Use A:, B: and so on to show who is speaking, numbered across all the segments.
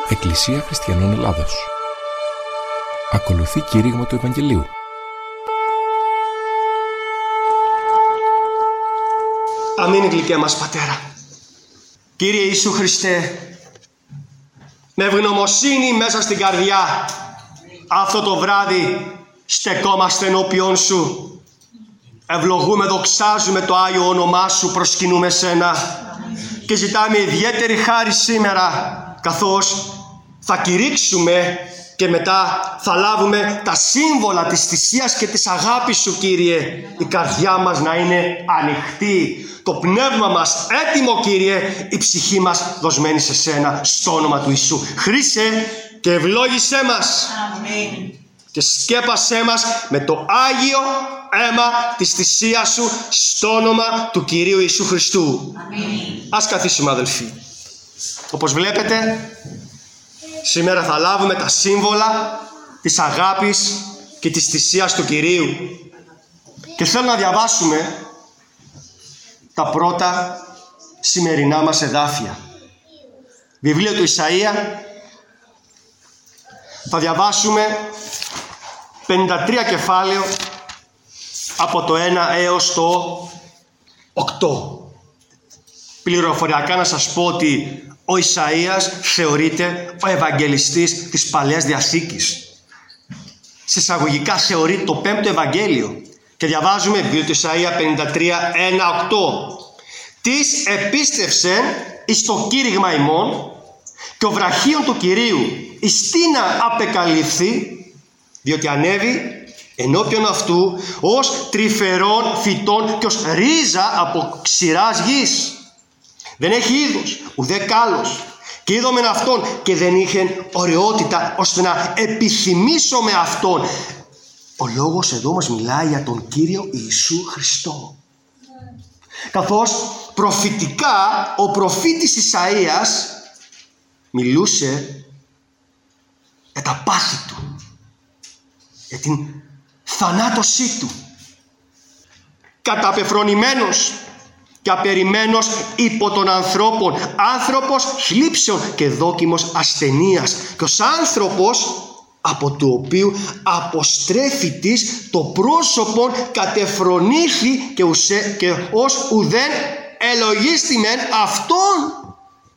A: Εκκλησία Χριστιανών Ελλάδος. Ακολουθεί κήρυγμα του Ευαγγελίου.
B: Αμήν, γλυκέ μας Πατέρα. Κύριε Ιησού Χριστέ, με ευγνωμοσύνη μέσα στην καρδιά αυτό το βράδυ στεκόμαστε ενώπιον Σου. Ευλογούμε, δοξάζουμε το Άγιο όνομά Σου, προσκυνούμε Σένα και ζητάμε ιδιαίτερη χάρη σήμερα, καθώς θα κηρύξουμε και μετά θα λάβουμε τα σύμβολα της θυσίας και της αγάπης Σου, Κύριε. Η καρδιά μας να είναι ανοιχτή, το πνεύμα μας έτοιμο, Κύριε, η ψυχή μας δοσμένη σε Σένα, στο όνομα του Ιησού. Χρήσε και ευλόγησέ μας.
C: Αμήν.
B: Και σκέπασέ μας με το Άγιο αίμα της θυσίας Σου, στο όνομα του Κυρίου Ιησού Χριστού.
C: Αμήν.
B: Ας καθίσουμε, αδελφοί. Όπως βλέπετε, σήμερα θα λάβουμε τα σύμβολα της αγάπης και της θυσίας του Κυρίου. Και θέλω να διαβάσουμε τα πρώτα σημερινά μας εδάφια. Βιβλίο του Ισαΐα. Θα διαβάσουμε 53 κεφάλαιο από το 1 έως το 8. Πληροφοριακά να σας πω ότι ο Ισαΐας θεωρείται ο Ευαγγελιστής της Παλαιάς Διαθήκης. Συσσαγωγικά θεωρείται το 5ο Ευαγγέλιο. Και διαβάζουμε βιβλίο του Ισαΐα 53, 1-8. «Τις επίστευσεν εις το κήρυγμα ημών και ο βραχίον του Κυρίου εις τίνα απεκαλύφθη, διότι ανέβη ενώπιον αυτού ως τρυφερών φυτών και ως ρίζα από ξηράς γης. Δεν έχει είδος, ουδέ κάλος. Και είδομεν αυτόν και δεν είχε ωραιότητα ώστε να επιθυμήσω με αυτόν». Ο λόγος εδώ μας μιλάει για τον Κύριο Ιησού Χριστό. Καθώς προφητικά ο προφήτης Ισαΐας μιλούσε για τα πάθη του, για την θανάτωσή του. Καταπεφρονημένος και απεριμένος υπό των ανθρώπων, άνθρωπος θλίψεων και δόκιμος ασθενείας, και ως άνθρωπος από του οποίου αποστρέφει της το πρόσωπον κατεφρονήθη και ως ουδέν ελογίστημεν αυτόν.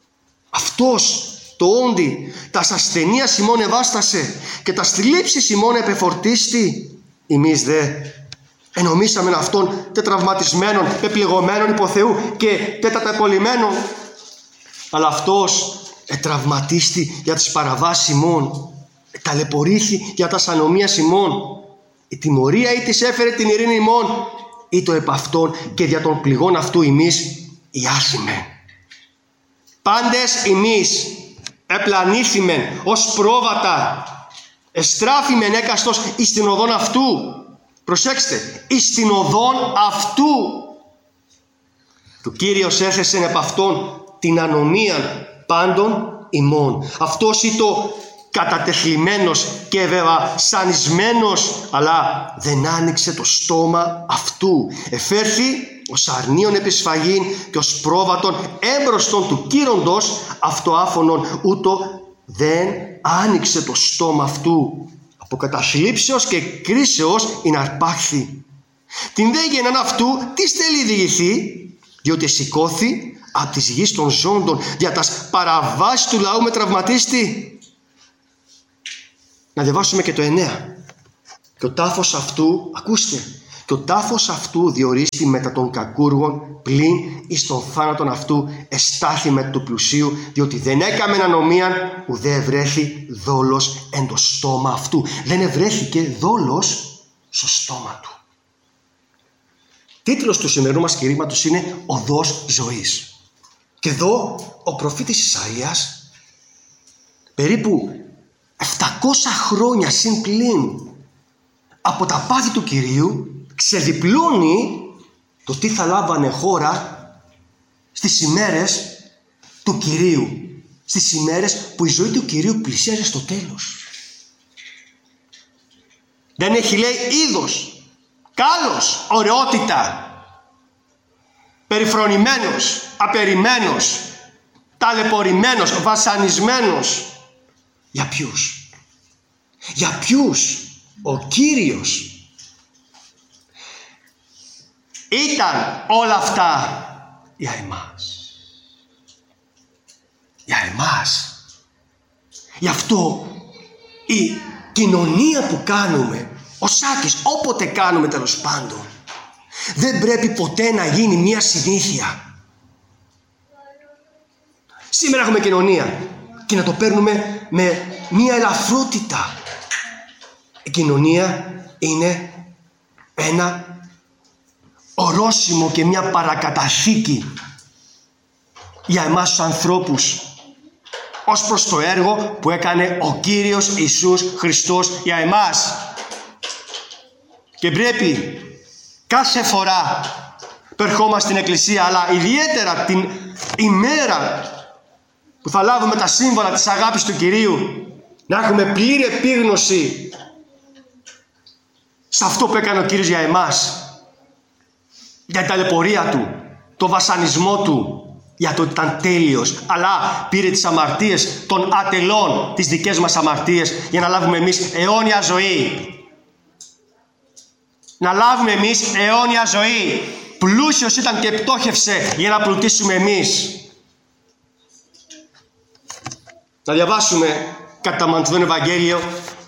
B: Αυτός το όντι τας ασθενείας ημών ευάστασε και τας θλίψεις ημών επεφορτίστη. Εμείς δε ενομίσαμεν αυτόν τετραυματισμένον, πεπληγωμένον υπό Θεού και τεταταπολυμένον. Αλλά αυτός ετραυματίστη για τις παραβάσεις ημών, ταλαιπωρήθη για τα ανομίας ημών. Η τιμωρία ή της έφερε την ειρήνη ημών, ή το επ' αυτόν και δια των πληγών αυτού ημείς ιάθημε. Πάντες ημείς επλανήθημεν ως πρόβατα, εστράφημεν έκαστος εις την οδόν αυτού. Προσέξτε, εις την οδόν αυτού. Το Κύριος έθεσεν επ' αυτόν την ανομία πάντων ημών. Αυτός ήτο κατατεθλιμμένος και βεβασανισμένος, αλλά δεν άνοιξε το στόμα αυτού. Εφέρθη ως αρνίον επισφαγήν και ως πρόβατον έμπροσθον του κύροντος αυτοάφωνον, ούτω δεν άνοιξε το στόμα αυτού. Από καταθλίψεως και κρίσεως ειν αρπάχθη. Την δε γεννάν αυτού τι στέλει διηγηθεί, διότι σηκώθη από της γης των ζώντων για τας παραβάσεις του λαού με τραυματίστη. Να διαβάσουμε και το 9. Και ο τάφος αυτού, ακούστε, και ο τάφος αυτού διορίστη μετά των κακούργων, πλην εις τον θάνατον αυτού εστάθη με του πλουσίου, διότι δεν έκαμεν ανομίαν, ουδέ ευρέθη δόλος εν το στόμα αυτού. Δεν ευρέθηκε δόλος στο στόμα του. Τίτλος του σημερινού μας κηρύγματος είναι «Οδός ζωής». Και εδώ ο προφήτης Ισαΐας, περίπου 700 χρόνια συν πλην από τα πάθη του Κυρίου, ξεδιπλώνει το τι θα λάβανε χώρα στις ημέρες του Κυρίου, στις ημέρες που η ζωή του Κυρίου πλησίαζε στο τέλος. Δεν έχει, λέει, είδος, κάλος, ωραιότητα, περιφρονημένος, απεριμένος, ταλαιπωρημένος, βασανισμένος, Για ποιους? Για ποιους ο Κύριος ήταν όλα αυτά? Για εμάς. Για εμάς. Γι' αυτό η κοινωνία που κάνουμε, ο Σάκης, όποτε κάνουμε τέλος πάντων, δεν πρέπει ποτέ να γίνει μία συνήθεια. Σήμερα έχουμε κοινωνία και να το παίρνουμε με μία ελαφρότητα. Η κοινωνία είναι ένα ορόσημο και μια παρακαταθήκη για εμάς τους ανθρώπους ως προς το έργο που έκανε ο Κύριος Ιησούς Χριστός για εμάς. Και πρέπει κάθε φορά που ερχόμαστε στην Εκκλησία, αλλά ιδιαίτερα την ημέρα που θα λάβουμε τα σύμβολα της αγάπης του Κυρίου, να έχουμε πλήρη επίγνωση σε αυτό που έκανε ο Κύριος για εμάς, για την ταλαιπωρία Του, το βασανισμό Του, για το ότι ήταν τέλειος, αλλά πήρε τις αμαρτίες των ατελών, τις δικές μας αμαρτίες, για να λάβουμε εμείς αιώνια ζωή. Να λάβουμε εμείς αιώνια ζωή. Πλούσιος ήταν και πτώχευσε για να πλουτίσουμε εμείς. Να διαβάσουμε κατά Μανθαίον Ευαγγέλιο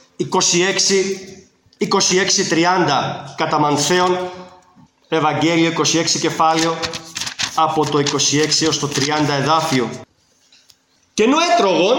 B: 26-30, κατά Μανθαίον Ευαγγέλιο 26 κεφάλαιο, από το 26 έως το 30 εδάφιο. Και ενώ έτρωγον,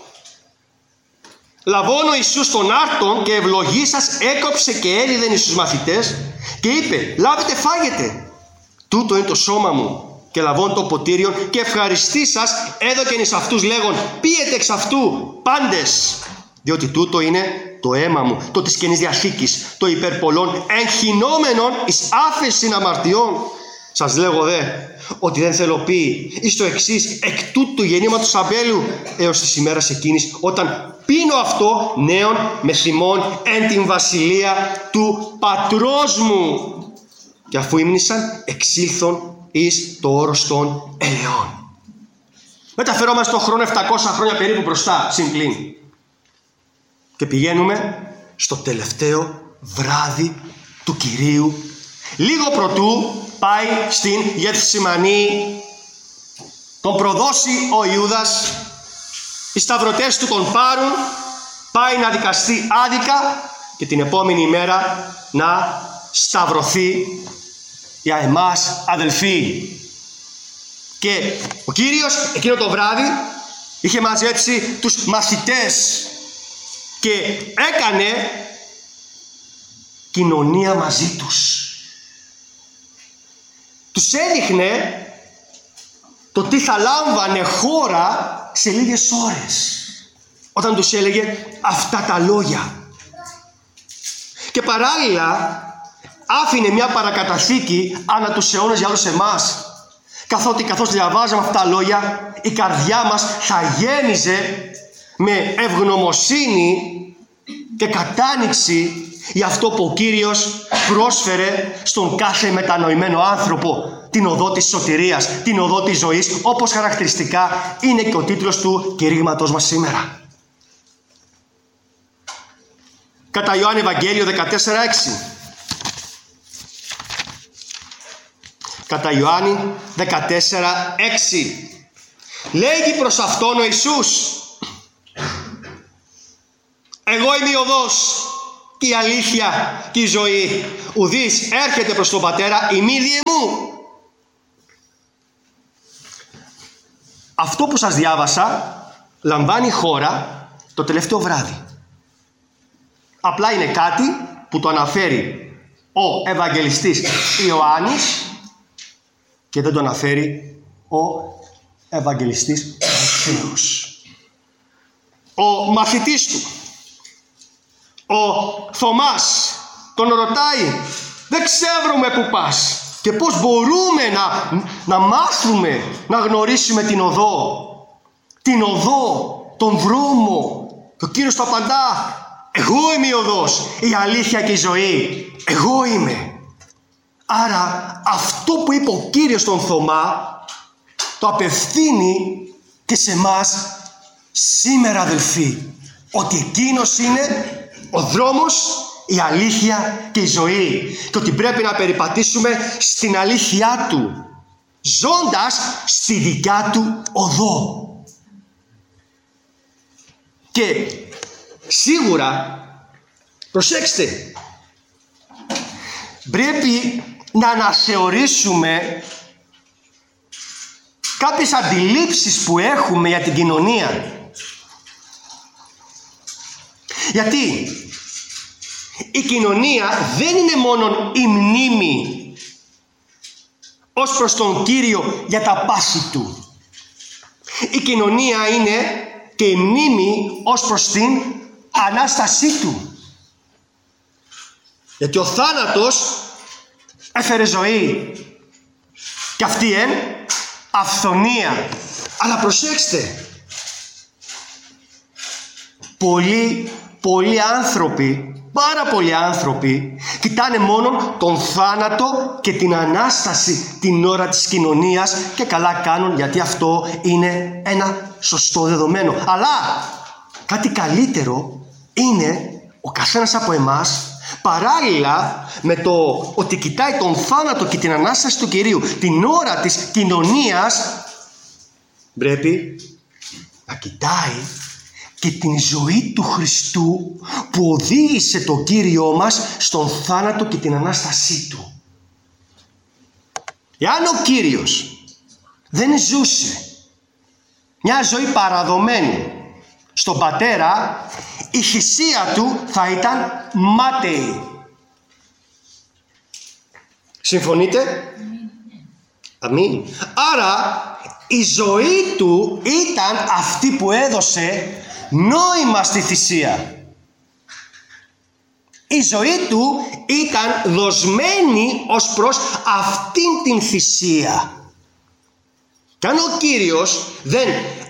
B: λαβών ο Ιησούς τον άρτον και ευλογήσας έκοψε και έδιδεν εις τους μαθητές και είπε, λάβετε φάγετε, τούτο είναι το σώμα μου. Και λαβών το ποτήριον και ευχαριστήσας έδωκεν εις αυτούς λέγον, πίετε εξ αυτού πάντες, διότι τούτο είναι το αίμα μου, το της Καινής Διαθήκης, το υπερπολών εγχυνόμενον εις άφεσιν αμαρτιών. Σας λέγω δε, ότι δεν θέλω πει εις το εξής, εκ τούτου γεννήματος Αμπέλου, έως της ημέρας εκείνης, όταν πίνω αυτό νέον με θυμών εν την βασιλεία του πατρός μου. Και αφού ύμνησαν, εξήλθον εις το όρος των ελαιών. Μεταφερόμαστε στον χρόνο 700 χρόνια περίπου μπροστά, συμπλήν. Και πηγαίνουμε στο τελευταίο βράδυ του Κυρίου. Λίγο προτού πάει στην Γεθσιμανή, τον προδώσει ο Ιούδας, οι σταυρωτές του τον πάρουν, πάει να δικαστεί άδικα και την επόμενη ημέρα να σταυρωθεί για εμάς, αδελφοί. Και ο Κύριος εκείνο το βράδυ είχε μαζέψει τους μαθητές και έκανε κοινωνία μαζί τους. Τους έδειχνε το τι θα λάμβανε χώρα σε λίγες ώρες, όταν τους έλεγε αυτά τα λόγια. Και παράλληλα άφηνε μια παρακαταθήκη ανά τους αιώνες για όλους εμάς, καθώς διαβάζαμε αυτά τα λόγια, η καρδιά μας θα γέμιζε με ευγνωμοσύνη και κατάνοιξη για αυτό που ο Κύριος πρόσφερε στον κάθε μετανοημένο άνθρωπο, την οδό της σωτηρίας, την οδό της ζωής, όπως χαρακτηριστικά είναι και ο τίτλος του κηρύγματος μας σήμερα. Κατά Ιωάννη Ευαγγέλιο 14:6. Κατά Ιωάννη 14:6. Λέγει προς αυτόν ο Ιησούς, εγώ είμαι η οδός και η αλήθεια και η ζωή. Ουδής έρχεται προς τον Πατέρα ημί διε μου. Αυτό που σας διάβασα λαμβάνει χώρα το τελευταίο βράδυ. Απλά είναι κάτι που το αναφέρει ο Ευαγγελιστής Ιωάννης και δεν το αναφέρει ο Ευαγγελιστής Μαθαίος. Ο μαθητής του, ο Θωμάς, τον ρωτάει, δεν ξέρουμε που πας και πώς μπορούμε να μάθουμε, να γνωρίσουμε την οδό, τον δρόμο. Και ο Κύριος του απαντά, εγώ είμαι η οδός, η αλήθεια και η ζωή. Εγώ είμαι. Άρα αυτό που είπε ο Κύριος στον Θωμά το απευθύνει και σε μας σήμερα, αδελφοί. ότι εκείνος είναι ο δρόμος, η αλήθεια και η ζωή και ότι πρέπει να περιπατήσουμε στην αλήθειά του, ζώντας στη δικιά του οδό. Και σίγουρα, προσέξτε, πρέπει να αναθεωρήσουμε κάποιες αντιλήψεις που έχουμε για την κοινωνία. Γιατί η κοινωνία δεν είναι μόνο η μνήμη ως προς τον Κύριο για τα πάθη του. Η κοινωνία είναι και η μνήμη ως προς την Ανάστασή του. Γιατί ο θάνατος έφερε ζωή και αυτή αυθονία. Αλλά προσέξτε, πολλοί άνθρωποι, πάρα πολλοί άνθρωποι κοιτάνε μόνο τον θάνατο και την Ανάσταση την ώρα της κοινωνίας και καλά κάνουν, γιατί αυτό είναι ένα σωστό δεδομένο. Αλλά κάτι καλύτερο είναι ο καθένας από εμάς, παράλληλα με το ότι κοιτάει τον θάνατο και την Ανάσταση του Κυρίου την ώρα της κοινωνίας, πρέπει να κοιτάει και την ζωή του Χριστού που οδήγησε τον Κύριό μας στον θάνατο και την Ανάστασή του. Εάν ο Κύριος δεν ζούσε μια ζωή παραδομένη στον Πατέρα, η θυσία του θα ήταν μάταιη. Συμφωνείτε? Αμήν. Άρα η ζωή του ήταν αυτή που έδωσε νόημα στη θυσία. Η ζωή του ήταν δοσμένη ως προς αυτήν την θυσία. Και αν ο Κύριος δεν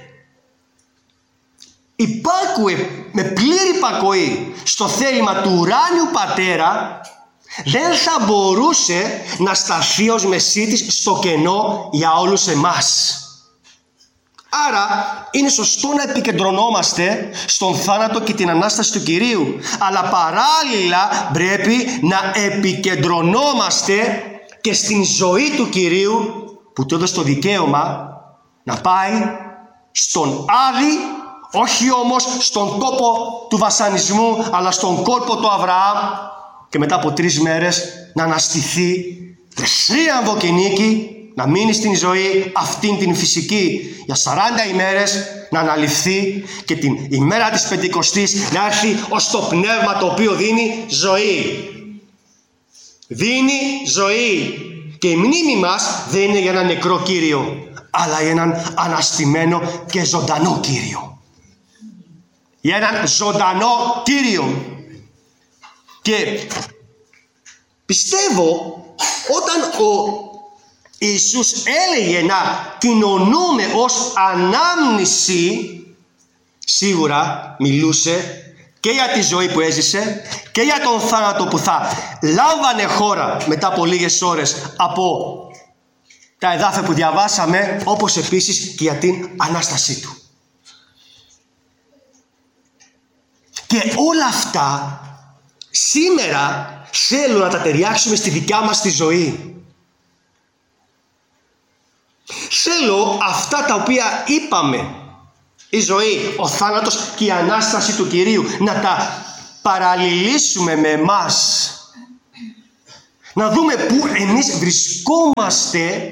B: υπάκουε με πλήρη υπακοή στο θέλημα του ουράνιου Πατέρα, δεν θα μπορούσε να σταθεί ως μεσίτης στο κενό για όλους εμάς. Άρα είναι σωστό να επικεντρωνόμαστε στον θάνατο και την Ανάσταση του Κυρίου, αλλά παράλληλα πρέπει να επικεντρωνόμαστε και στην ζωή του Κυρίου που του έδωσε το δικαίωμα να πάει στον Άδη, όχι όμως στον τόπο του βασανισμού, αλλά στον κόλπο του Αβραάμ, και μετά από 3 μέρες να αναστηθεί με θρίαμβο και νίκη, να μείνει στην ζωή αυτήν την φυσική για 40 ημέρες, να αναλυφθεί και την ημέρα της Πεντηκοστής να έρθει ως το πνεύμα το οποίο δίνει ζωή. Δίνει ζωή. Και η μνήμη μας δεν είναι για έναν νεκρό Κύριο, αλλά για έναν αναστημένο και ζωντανό Κύριο. Για έναν ζωντανό Κύριο. Και πιστεύω όταν ο Ιησούς έλεγε να κοινωνούμε ως ανάμνηση, σίγουρα μιλούσε και για τη ζωή που έζησε και για τον θάνατο που θα λάμβανε χώρα μετά από λίγες ώρες από τα εδάφια που διαβάσαμε, όπως επίσης και για την Ανάστασή του. Και όλα αυτά σήμερα θέλω να τα ταιριάξουμε στη δικιά μας τη ζωή. Θέλω αυτά τα οποία είπαμε, η ζωή, ο θάνατος και η Ανάσταση του Κυρίου, να τα παραλληλήσουμε με εμάς. Να δούμε πού εμείς βρισκόμαστε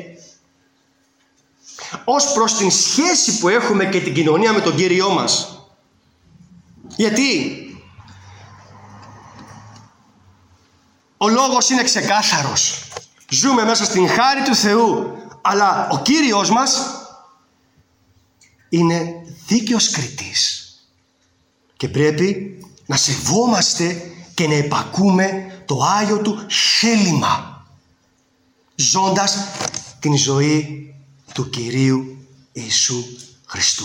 B: ως προς την σχέση που έχουμε και την κοινωνία με τον Κύριό μας. Γιατί ο λόγος είναι ξεκάθαρος. Ζούμε μέσα στην χάρη του Θεού, αλλά ο Κύριος μας είναι δίκαιος κριτής και πρέπει να σεβόμαστε και να υπακούμε το Άγιο Του θέλημα, ζώντας την ζωή του Κυρίου Ιησού Χριστού.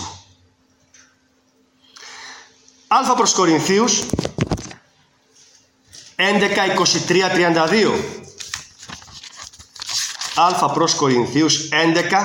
B: Α προς Κορινθίους 11:23-32. Α προς Κορινθίους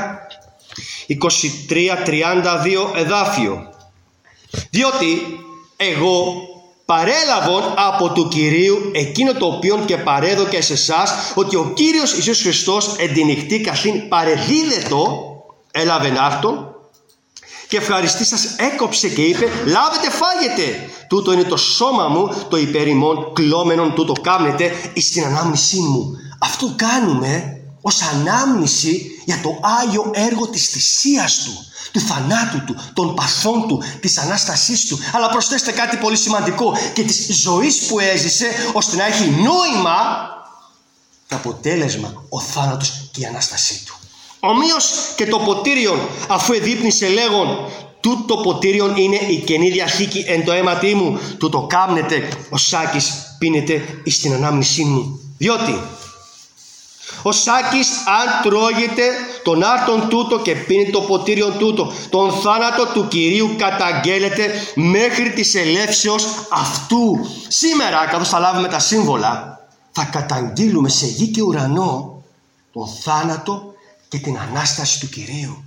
B: 11:23-32 εδάφιο. Διότι εγώ παρέλαβον από του Κυρίου εκείνο το οποίο και παρέδωκε σε εσάς, ότι ο Κύριος Ιησούς Χριστός εν τη νυχτή καθήν παρεδίδετο έλαβεν άρτον και ευχαριστήσας έκοψε και είπε, λάβετε φάγετε, τούτο είναι το σώμα μου, το υπέρ ημών κλώμενον, τούτο κάμνετε εις την ανάμνησή μου. Αυτό κάνουμε ως ανάμνηση για το Άγιο έργο της θυσίας του, του θανάτου του, των παθών του, της Ανάστασής του. Αλλά προσθέστε κάτι πολύ σημαντικό, και της ζωής που έζησε, ώστε να έχει νόημα το αποτέλεσμα, ο θάνατος και η Ανάστασή του. Ομοίως και το ποτήριον, αφού εδείπνησε λέγον, τούτο ποτήριον είναι η Καινή Διαθήκη εν το αίματί μου, τούτο κάμνετε ο Σάκης πίνετε εις την ανάμνησή μου. Διότι ο Σάκης αν τρώγεται τον άρτον τούτο και πίνει το ποτήριον τούτο, τον θάνατο του Κυρίου καταγγέλλεται μέχρι της ελεύσεως αυτού. Σήμερα, καθώς θα λάβουμε τα σύμβολα, θα καταγγείλουμε σε γη και ουρανό τον θάνατο και την Ανάσταση του Κυρίου.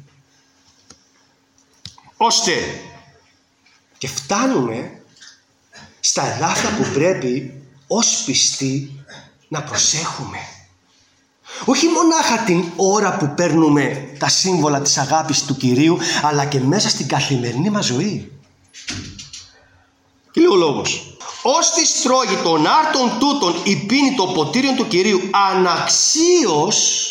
B: Ώστε και φτάνουμε στα εδάφια που πρέπει ως πιστοί να προσέχουμε. Όχι μονάχα την ώρα που παίρνουμε τα σύμβολα της αγάπης του Κυρίου, αλλά και μέσα στην καθημερινή μας ζωή. Και λέει ο λόγος, «Ώστις τρώγει τον άρτον τούτον ή πίνει το ποτήριον του Κυρίου αναξίως,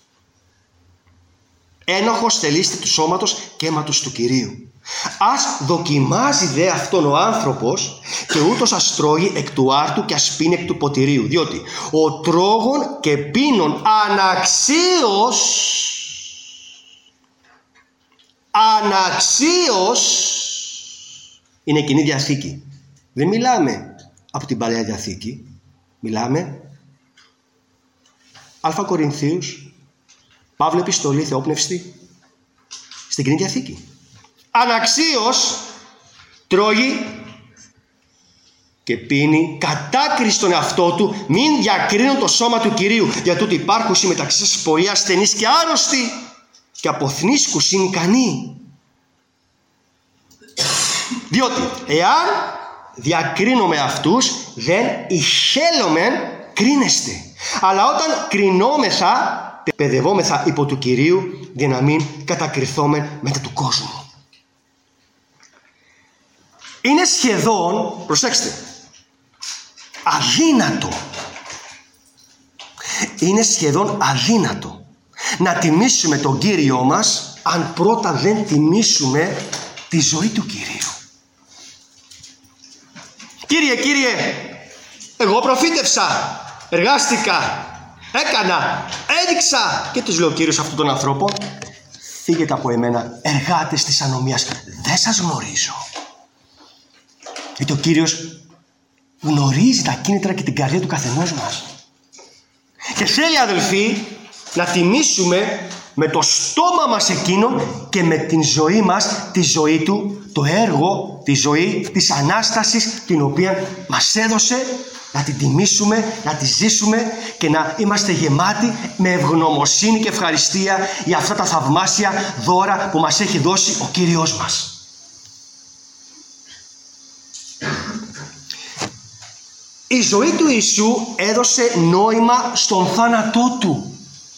B: ένοχος θελήστη του σώματος και αίματος του Κυρίου. Ας δοκιμάζει δε αυτόν ο άνθρωπος και ούτως ας τρώγει εκ του άρτου και ας πίνει εκ του ποτηρίου. Διότι ο τρώγων και πίνων αναξίως είναι Καινή Διαθήκη. Δεν μιλάμε από την Παλαιά Διαθήκη. Μιλάμε Α Κορινθίους, Παύλο επιστολή θεόπνευστη, στην Καινή Διαθήκη. Αναξίως τρώγει και πίνει κατάκριση στον εαυτό του, μην διακρίνουν το σώμα του Κυρίου, για τούτο υπάρχουσι μεταξύ σας πολλοί ασθενείς και άρρωστοι και αποθνίσκουσιν ικανοί. Διότι εάν διακρίνουμε αυτούς, δεν ηχέλομεν κρίνεστε. Αλλά όταν κρινόμεθα, παιδευόμεθα υπό του Κυρίου, για να μην κατακριθόμεν μετά του κόσμου. Είναι σχεδόν, προσέξτε, αδύνατο να τιμήσουμε τον Κύριό μας αν πρώτα δεν τιμήσουμε τη ζωή του Κυρίου. Κύριε, εγώ προφήτευσα, εργάστηκα, έκανα, έδειξα, και τους λέει ο Κύριος αυτόν τον ανθρώπο, φύγετε από εμένα, εργάτες της ανομίας, δεν σας γνωρίζω. Γιατί ο Κύριος γνωρίζει τα κίνητρα και την καρδιά του καθενός μας. Και θέλει, αδελφοί, να τιμήσουμε με το στόμα μας εκείνον και με την ζωή μας, τη ζωή του, το έργο, τη ζωή της Ανάστασης, την οποία μας έδωσε, να την τιμήσουμε, να τη ζήσουμε και να είμαστε γεμάτοι με ευγνωμοσύνη και ευχαριστία για αυτά τα θαυμάσια δώρα που μας έχει δώσει ο Κύριος μας. Η ζωή του Ιησού έδωσε νόημα στον θάνατό του.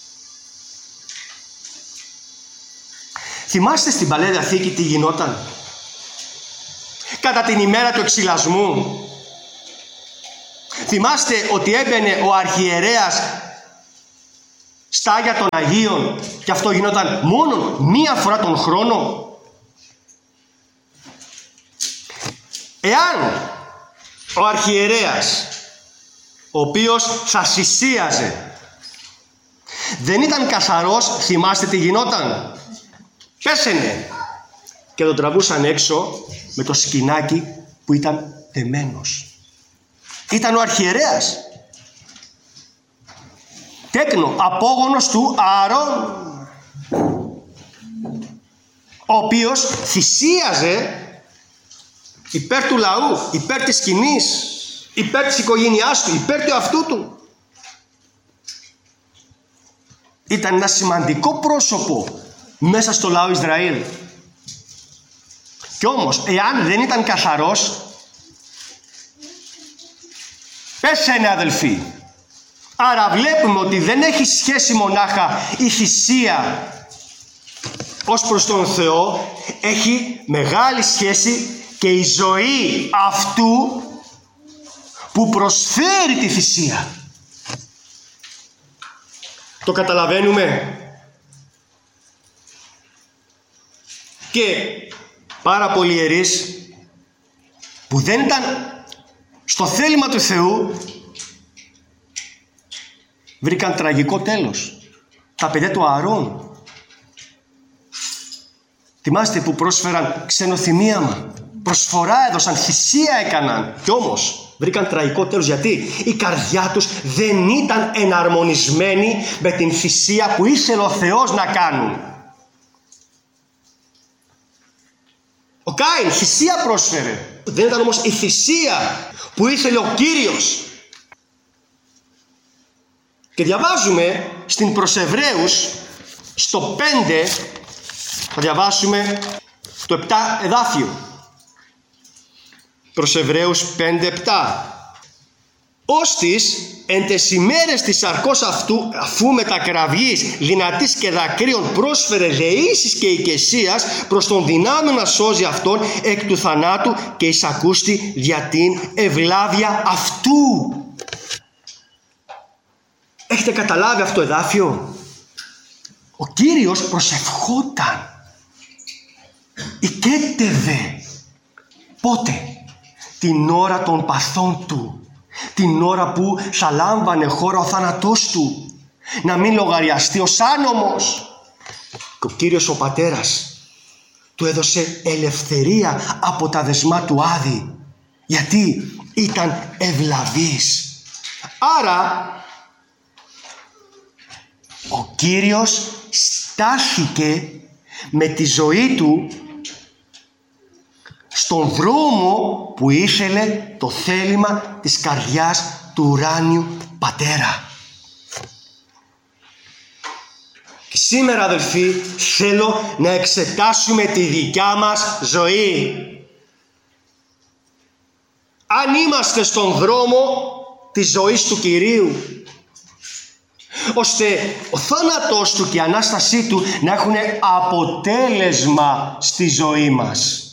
B: Θυμάστε στην Παλαιά Διαθήκη τι γινόταν κατά την ημέρα του εξυλασμού? Θυμάστε ότι έμπαινε ο αρχιερέας στα Άγια των Αγίων και αυτό γινόταν μόνο μία φορά τον χρόνο. Εάν ο αρχιερέας, ο οποίος θα θυσίαζε, δεν ήταν καθαρός, θυμάστε τι γινόταν? Πέσαινε και τον τραβούσαν έξω με το σκηνάκι που ήταν δεμένος. Ήταν ο αρχιερέας, τέκνο, απόγονος του Ααρών, ο οποίος θυσίαζε υπέρ του λαού, υπέρ της σκηνής, υπέρ της οικογένειάς του, υπέρ του αυτού του. Ήταν ένα σημαντικό πρόσωπο μέσα στο λαό Ισραήλ. Κι όμως, εάν δεν ήταν καθαρός, Πέσανε αδελφοί. Άρα βλέπουμε ότι δεν έχει σχέση μονάχα η θυσία ως προς τον Θεό, έχει μεγάλη σχέση και η ζωή αυτού που προσφέρει τη θυσία. Το καταλαβαίνουμε? Και πάρα πολλοί ιερείς που δεν ήταν στο θέλημα του Θεού βρήκαν τραγικό τέλος. Τα παιδιά του Ααρών. Θυμάστε που πρόσφεραν ξενοθυμίαμα, προσφορά έδωσαν, θυσία έκαναν, κι όμως βρήκαν τραγικό τέλος. Γιατί η καρδιά τους δεν ήταν εναρμονισμένη με την θυσία που ήθελε ο Θεός να κάνουν. Ο Κάιν θυσία πρόσφερε, δεν ήταν όμως η θυσία που ήθελε ο Κύριος. Και διαβάζουμε στην προς Εβραίους στο 5, θα διαβάσουμε το 7 εδάφιο. Προς Εβραίους 5-7. Ώστις εν τες ημέρες της σαρκός αυτού, αφού με τα κραυγής δυνατής και δακρύων πρόσφερε δεήσεις και οικεσίας προς τον δυνάμει να σώζει αυτόν εκ του θανάτου, και εισακούστη δια την ευλάβεια αυτού. Έχετε καταλάβει αυτό το εδάφιο? Ο Κύριος προσευχόταν, οικέτευε. Πότε? Την ώρα των παθών του, την ώρα που θα λάμβανε χώρα ο θάνατός του, να μην λογαριαστεί ως άνομος. Και ο Κύριος ο Πατέρας του έδωσε ελευθερία από τα δεσμά του Άδη, γιατί ήταν ευλαβής. Άρα ο Κύριος στάθηκε με τη ζωή του στον δρόμο που ήθελε το θέλημα της καρδιάς του ουράνιου Πατέρα. Και σήμερα, αδελφοί, θέλω να εξετάσουμε τη δικιά μας ζωή. Αν είμαστε στον δρόμο της ζωής του Κυρίου, ώστε ο θάνατος του και η Ανάστασή του να έχουν αποτέλεσμα στη ζωή μας.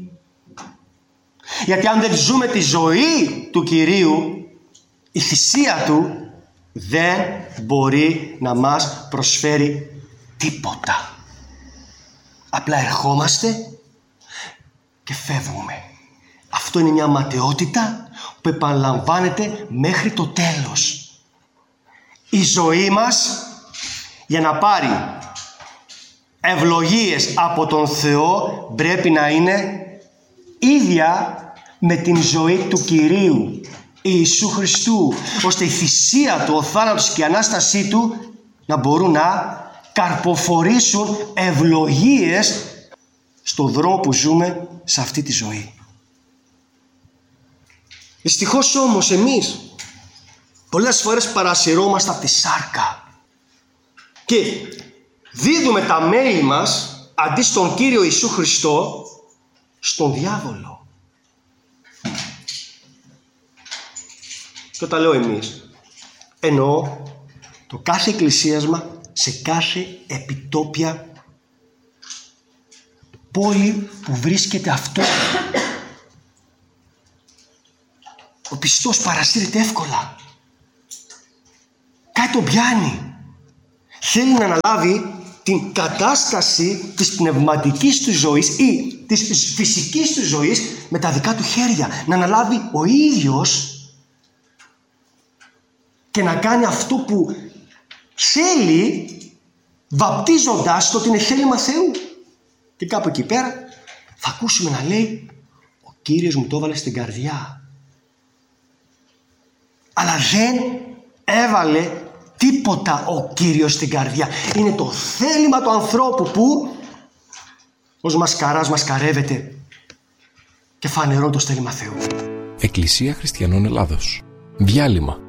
B: Γιατί αν δεν ζούμε τη ζωή του Κυρίου, η θυσία του δεν μπορεί να μας προσφέρει τίποτα. Απλά ερχόμαστε και φεύγουμε. Αυτό είναι μια ματαιότητα που επαναλαμβάνεται μέχρι το τέλος. Η ζωή μας, για να πάρει ευλογίες από τον Θεό, πρέπει να είναι ίδια με την ζωή του Κυρίου Ιησού Χριστού, ώστε η θυσία του, ο θάνατος και η Ανάστασή του να μπορούν να καρποφορήσουν ευλογίες στον δρόμο που ζούμε σε αυτή τη ζωή. Δυστυχώς όμως εμείς πολλές φορές παρασυρώμαστε από τη σάρκα και δίδουμε τα μέλη μας αντί στον Κύριο Ιησού Χριστό στον διάβολο. Και όταν λέω εμείς, εννοώ το κάθε εκκλησίασμα σε κάθε επιτόπια πόλη που βρίσκεται αυτό. Ο πιστός παρασύρεται εύκολα. Κάτι τον πιάνει. Θέλει να αναλάβει την κατάσταση της πνευματικής του ζωής ή της φυσικής του ζωής με τα δικά του χέρια. Να αναλάβει ο ίδιος και να κάνει αυτό που θέλει, βαπτίζοντας το ότι είναι θέλημα Θεού. Και κάπου εκεί πέρα θα ακούσουμε να λέει, ο Κύριος μου το έβαλε στην καρδιά. Αλλά δεν έβαλε τίποτα ο Κύριος στην καρδιά. Είναι το θέλημα του ανθρώπου που ως μασκαράς μασκαρεύεται και φανερώνει το θέλημα Θεού.
A: Εκκλησία Χριστιανών Ελλάδος. Διάλειμμα.